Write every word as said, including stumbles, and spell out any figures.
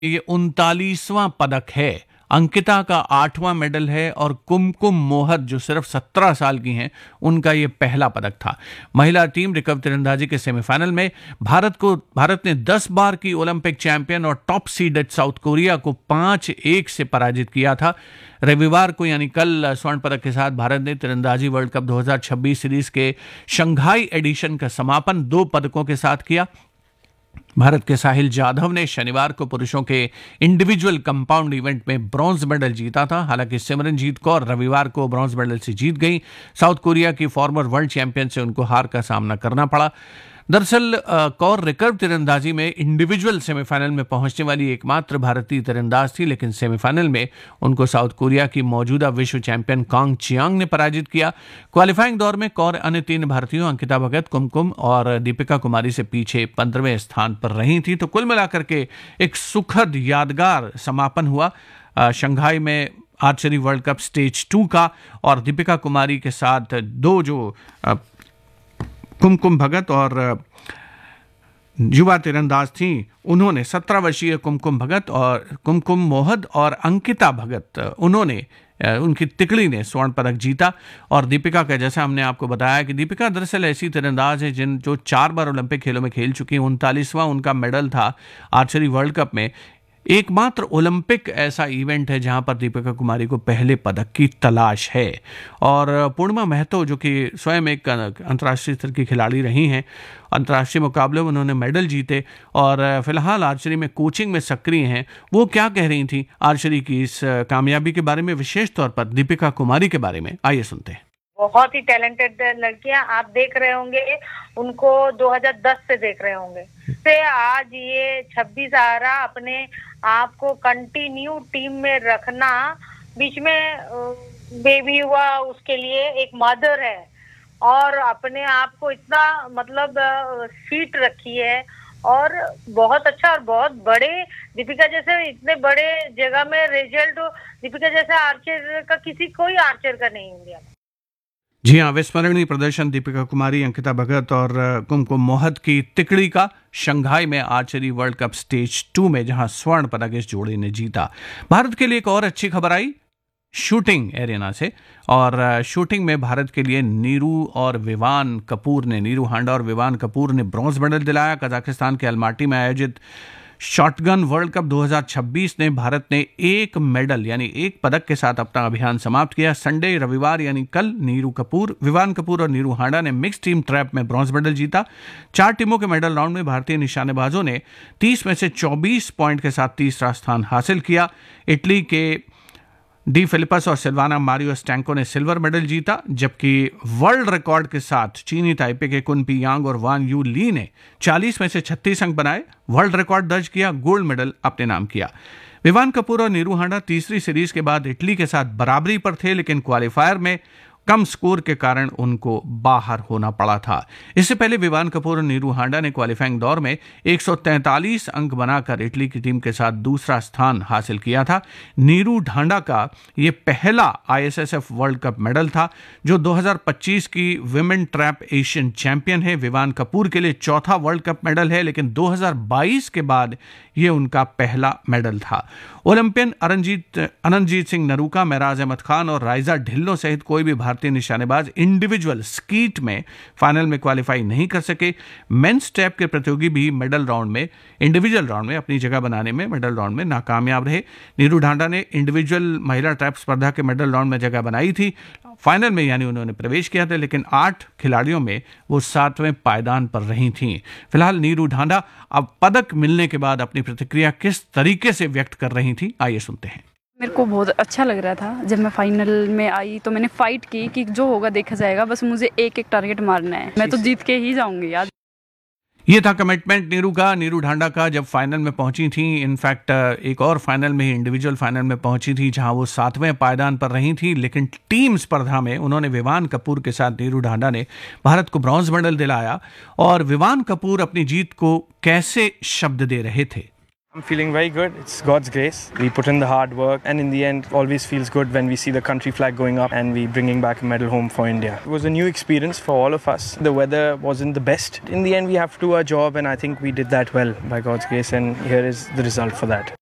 ये उनतालीसवां पदक है। अंकिता का आठवां मेडल है और कुमकुम मोहत जो सिर्फ सत्रह साल की हैं उनका ये पहला पदक था। महिला टीम रिकर्व तीरंदाजी के सेमीफाइनल में भारत को भारत ने दस बार की ओलंपिक चैंपियन और टॉप सीडेड साउथ कोरिया को पांच एक से पराजित किया था। रविवार को यानी कल स्वर्ण पदक के साथ भारत ने तीरंदाजी वर्ल्ड कप दो हज़ार छब्बीस सीरीज के शंघाई एडिशन का समापन दो पदकों के साथ किया। भारत के साहिल जाधव ने शनिवार को पुरुषों के इंडिविजुअल कंपाउंड इवेंट में ब्रॉन्ज मेडल जीता था। हालांकि सिमरनजीत कौर रविवार को ब्रॉन्ज मेडल से जीत गई। साउथ कोरिया की फॉर्मर वर्ल्ड चैंपियन से उनको हार का सामना करना पड़ा। दरअसल कौर रिकर्व तीरंदाजी में इंडिविजुअल सेमीफाइनल में पहुंचने वाली एकमात्र भारतीय तीरंदाज थी, लेकिन सेमीफाइनल में उनको साउथ कोरिया की मौजूदा विश्व चैंपियन कांग चियांग ने पराजित किया। क्वालिफाइंग दौर में कौर अन्य तीन भारतीयों अंकिता भगत, कुमकुम और दीपिका कुमारी से पीछे पंद्रहवें स्थान पर रही थी। तो कुल मिलाकर के एक सुखद यादगार समापन हुआ शंघाई में archery world cup stage two का। और दीपिका कुमारी के साथ दो जो कुमकुम भगत और युवा तीरंदाज थी, उन्होंने सत्रह वर्षीय कुमकुम भगत और कुमकुम मोहत और अंकिता भगत, उन्होंने उनकी तिकड़ी ने स्वर्ण पदक जीता। और दीपिका का, जैसा हमने आपको बताया कि दीपिका दरअसल ऐसी तीरंदाज है जिन जो चार बार ओलंपिक खेलों में खेल चुकी हैं। उनतालीसवां उनका मेडल था आर्चरी वर्ल्ड कप में। एकमात्र ओलंपिक ऐसा इवेंट है जहां पर दीपिका कुमारी को पहले पदक की तलाश है। और पूर्णिमा महतो जो कि स्वयं एक अंतर्राष्ट्रीय स्तर की खिलाड़ी रही हैं, अंतर्राष्ट्रीय मुकाबलों में उन्होंने मेडल जीते और फिलहाल आर्चरी में कोचिंग में सक्रिय हैं। वो क्या कह रही थी आर्चरी की इस कामयाबी के बारे में, विशेष तौर पर दीपिका कुमारी के बारे में, आइए सुनते हैं। बहुत ही टैलेंटेड लड़कियां, आप देख रहे होंगे उनको दो हज़ार दस से देख रहे होंगे से आज ये छब्बीस आ रहा, अपने आप को कंटिन्यू टीम में रखना। बीच में बेबी हुआ, उसके लिए एक मदर है और अपने आप को इतना मतलब फिट रखी है और बहुत अच्छा और बहुत बड़े दीपिका जैसे इतने बड़े जगह में रिजल्ट दीपिका जैसा आर्चर का किसी कोई आर्चर का नहीं इंडिया में। जी हाँ, विस्मरणीय प्रदर्शन दीपिका कुमारी, अंकिता भगत और कुमकुम मोहत की तिकड़ी का शंघाई में archery world cup stage two में, जहां स्वर्ण पदक इस जोड़ी ने जीता। भारत के लिए एक और अच्छी खबर आई शूटिंग एरेना से, और शूटिंग में भारत के लिए नीरू और विवान कपूर ने नीरू हांडा और विवान कपूर ने ब्रॉन्ज मेडल दिलाया। कजाकिस्तान के अलमाटी में आयोजित शॉटगन वर्ल्ड कप दो हज़ार छब्बीस ने भारत ने एक मेडल यानी एक पदक के साथ अपना अभियान समाप्त किया। संडे रविवार यानी कल नीरू कपूर, विवान कपूर और नीरू हांडा ने मिक्स टीम ट्रैप में ब्रॉन्ज मेडल जीता। चार टीमों के मेडल राउंड में भारतीय निशानेबाजों ने तीस में से चौबीस पॉइंट के साथ तीसरा स्थान हासिल किया। इटली के डी फिलिपस और सिल्वाना मारियो स्टैंको ने सिल्वर मेडल जीता, जबकि वर्ल्ड रिकॉर्ड के साथ चीनी ताइपे के कुन पी यांग और वान यू ली ने चालीस में से छत्तीस अंक बनाए, वर्ल्ड रिकॉर्ड दर्ज किया, गोल्ड मेडल अपने नाम किया। विवान कपूर और नीरू हांडा तीसरी सीरीज के बाद इटली के साथ बराबरी पर थे, लेकिन क्वालिफायर में कम स्कोर के कारण उनको बाहर होना पड़ा था। इससे पहले विवान कपूर और नीरू हांडा ने क्वालिफाइंग दौर में एक सौ तैंतालीस अंक बनाकर इटली की टीम के साथ दूसरा स्थान हासिल किया था। नीरू हांडा का ये पहला आईएसएसएफ वर्ल्ड कप मेडल था, जो दो हज़ार पच्चीस की विमेन ट्रैप एशियन चैंपियन है। विवान कपूर के लिए चौथा वर्ल्ड कप मेडल है, लेकिन दो हज़ार बाईस के बाद ये उनका पहला मेडल था। ओलंपियन अरनजीत अनंतजीत सिंह नरूका, महराज अहमद खान और राइजा ढिल्लो सहित कोई भी भारतीय निशानेबाज इंडिविजुअल स्कीट में फाइनल में क्वालिफाई नहीं कर सके। मेंस स्टेप के प्रतियोगी भी मेडल राउंड में इंडिविजुअल राउंड में अपनी जगह बनाने में मेडल राउंड में नाकामयाब रहे। नीरू हांडा ने इंडिविजुअल महिला ट्रैप स्पर्धा के मेडल राउंड में जगह बनाई थी, फाइनल में यानी उन्होंने प्रवेश किया था, लेकिन आठ खिलाड़ियों में वो सातवें पायदान पर रही थीं। फिलहाल नीरू हांडा अब पदक मिलने के बाद अपनी प्रतिक्रिया किस तरीके से व्यक्त कर रही थी, आइए सुनते हैं। मेरे को बहुत अच्छा लग रहा था जब मैं फाइनल में आई, तो मैंने फाइट की कि जो होगा देखा जाएगा, बस मुझे एक एक टारगेट मारना है, मैं तो जीत के ही जाऊंगी यार। ये था कमिटमेंट नीरू का, नीरू हांडा का, जब फाइनल में पहुंची थी। इनफैक्ट एक और फाइनल में ही, इंडिविजुअल फाइनल में पहुंची थी, जहां वो सातवें पायदान पर रही थी, लेकिन टीम स्पर्धा में उन्होंने विवान कपूर के साथ नीरू हांडा ने भारत को ब्रॉन्ज मेडल दिलाया। और विवान कपूर अपनी जीत को कैसे शब्द दे रहे थे। I'm feeling very good. It's God's grace. We put in the hard work, and in the end, it always feels good when we see the country flag going up and we bringing back a medal home for India. It was a new experience for all of us. The weather wasn't the best. In the end, we have to do our job, and I think we did that well by God's grace, and here is the result for that.